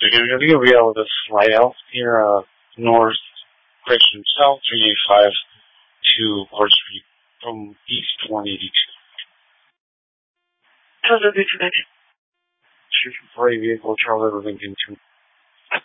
You're going to be able to slide out here, north, Christian South 385 to Court Street from east 182. How's that be connected? Shoot for a vehicle, Charlie Lincoln 2.